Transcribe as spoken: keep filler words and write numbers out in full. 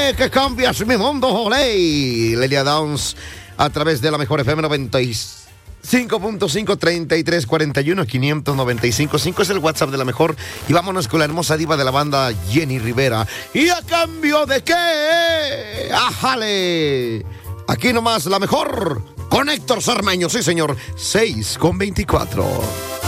Sé que cambias mi mundo, olé. Lelia Downs a través de la mejor F M noventa y cinco punto cinco, treinta y tres cuarenta y uno, quinientos noventa y cinco. cinco es el WhatsApp de la mejor. Y vámonos con la hermosa diva de la banda, Jenny Rivera. ¿Y a cambio de qué? ¡Ájale! Aquí nomás la mejor con Héctor Sarmeño, sí señor, seis con veinticuatro.